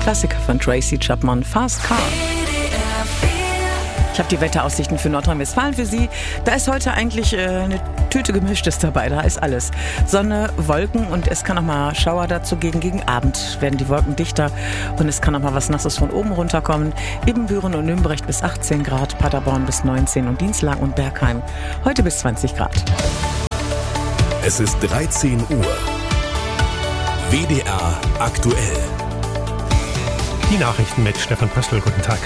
Klassiker von Tracy Chapman, Fast Car. Ich habe die Wetteraussichten für Nordrhein-Westfalen für Sie. Da ist heute eigentlich eine Tüte Gemischtes dabei, da ist alles. Sonne, Wolken und es kann auch mal Schauer dazu geben. Gegen Abend werden die Wolken dichter und es kann auch mal was Nasses von oben runterkommen. Ibbenbüren und Nümbrecht bis 18 Grad, Paderborn bis 19 und Dienstlaken und Bergheim heute bis 20 Grad. Es ist 13 Uhr. WDR aktuell. Die Nachrichten mit Stefan Pöstl. Guten Tag.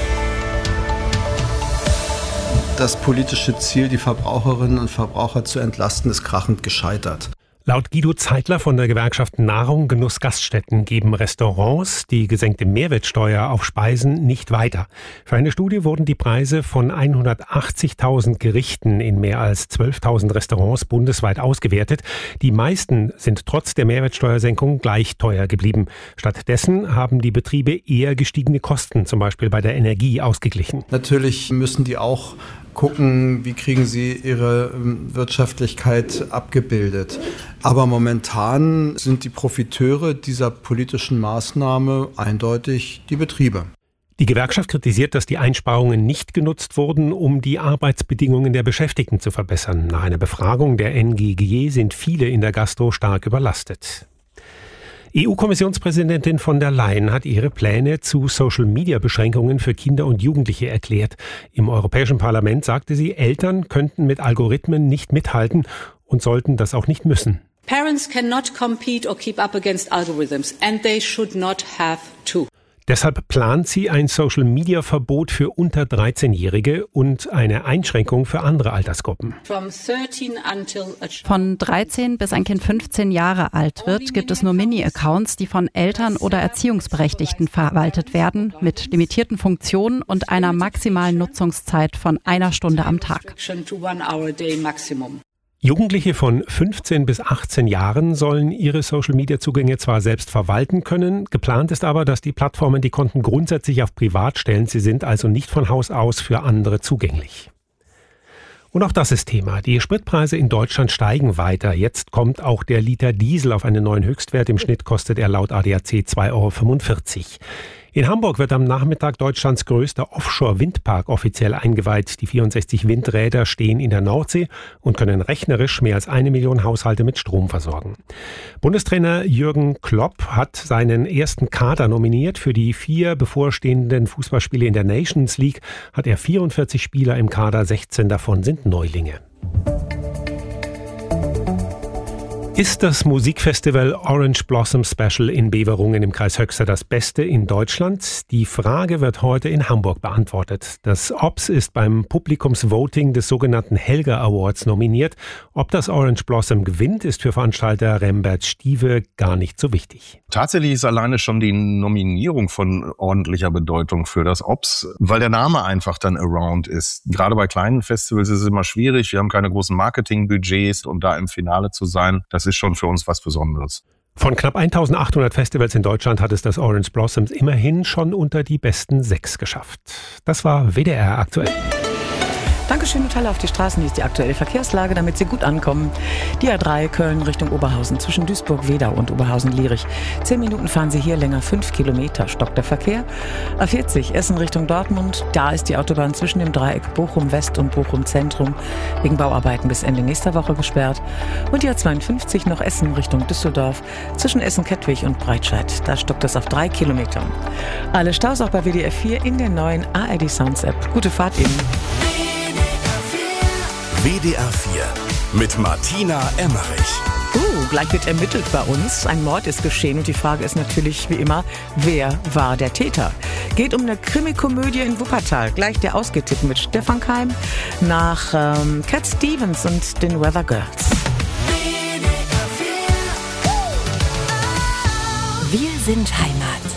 Das politische Ziel, die Verbraucherinnen und Verbraucher zu entlasten, ist krachend gescheitert. Laut Guido Zeitler von der Gewerkschaft Nahrung, Genuss, Gaststätten geben Restaurants die gesenkte Mehrwertsteuer auf Speisen nicht weiter. Für eine Studie wurden die Preise von 180.000 Gerichten in mehr als 12.000 Restaurants bundesweit ausgewertet. Die meisten sind trotz der Mehrwertsteuersenkung gleich teuer geblieben. Stattdessen haben die Betriebe eher gestiegene Kosten, zum Beispiel bei der Energie, ausgeglichen. Natürlich müssen die auch gucken, wie kriegen sie ihre Wirtschaftlichkeit abgebildet. Aber momentan sind die Profiteure dieser politischen Maßnahme eindeutig die Betriebe. Die Gewerkschaft kritisiert, dass die Einsparungen nicht genutzt wurden, um die Arbeitsbedingungen der Beschäftigten zu verbessern. Nach einer Befragung der NGG sind viele in der Gastro stark überlastet. EU-Kommissionspräsidentin von der Leyen hat ihre Pläne zu Social-Media-Beschränkungen für Kinder und Jugendliche erklärt. Im Europäischen Parlament sagte sie, Eltern könnten mit Algorithmen nicht mithalten und sollten das auch nicht müssen. Parents cannot compete or keep up against algorithms and they should not have to. Deshalb plant sie ein Social-Media-Verbot für unter 13-Jährige und eine Einschränkung für andere Altersgruppen. Von 13 bis ein Kind 15 Jahre alt wird, gibt es nur Mini-Accounts, die von Eltern oder Erziehungsberechtigten verwaltet werden, mit limitierten Funktionen und einer maximalen Nutzungszeit von 1 Stunde am Tag. Jugendliche von 15 bis 18 Jahren sollen ihre Social-Media-Zugänge zwar selbst verwalten können, geplant ist aber, dass die Plattformen die Konten grundsätzlich auf privat stellen. Sie sind also nicht von Haus aus für andere zugänglich. Und auch das ist Thema. Die Spritpreise in Deutschland steigen weiter. Jetzt kommt auch der Liter Diesel auf einen neuen Höchstwert. Im Schnitt kostet er laut ADAC 2,45 €. In Hamburg wird am Nachmittag Deutschlands größter Offshore-Windpark offiziell eingeweiht. Die 64 Windräder stehen in der Nordsee und können rechnerisch mehr als 1 Million Haushalte mit Strom versorgen. Bundestrainer Jürgen Klopp hat seinen ersten Kader nominiert. Für die 4 bevorstehenden Fußballspiele in der Nations League hat er 44 Spieler im Kader, 16 davon sind Neulinge. Ist das Musikfestival Orange Blossom Special in Beverungen im Kreis Höxter das Beste in Deutschland? Die Frage wird heute in Hamburg beantwortet. Das OBS ist beim Publikumsvoting des sogenannten Helga Awards nominiert. Ob das Orange Blossom gewinnt, ist für Veranstalter Rembert Stieve gar nicht so wichtig. Tatsächlich ist alleine schon die Nominierung von ordentlicher Bedeutung für das OBS, weil der Name einfach dann Around ist. Gerade bei kleinen Festivals ist es immer schwierig. Wir haben keine großen Marketingbudgets, um da im Finale zu sein. Das ist schon für uns was Besonderes. Von knapp 1800 Festivals in Deutschland hat es das Orange Blossoms immerhin schon unter die besten 6 geschafft. Das war WDR aktuell. Dankeschön und Halle auf die Straßen. Hier ist die aktuelle Verkehrslage, damit Sie gut ankommen. Die A3 Köln Richtung Oberhausen zwischen Duisburg-Wedau und Oberhausen-Lierich. 10 Minuten fahren Sie hier länger, 5 Kilometer stockt der Verkehr. A40 Essen Richtung Dortmund. Da ist die Autobahn zwischen dem Dreieck Bochum-West und Bochum-Zentrum wegen Bauarbeiten bis Ende nächster Woche gesperrt. Und die A52 noch Essen Richtung Düsseldorf zwischen Essen-Kettwig und Breitscheid. Da stockt es auf 3 Kilometer. Alle Staus auch bei WDR 4 in der neuen ARD Sounds App. Gute Fahrt Ihnen. WDR 4 mit Martina Emmerich. Gleich wird ermittelt bei uns. Ein Mord ist geschehen und die Frage ist natürlich wie immer, wer war der Täter? Geht um eine Krimikomödie in Wuppertal. Gleich der Ausgetipp mit Stefan Keim nach Cat Stevens und den Weather Girls. Wir sind Heimat.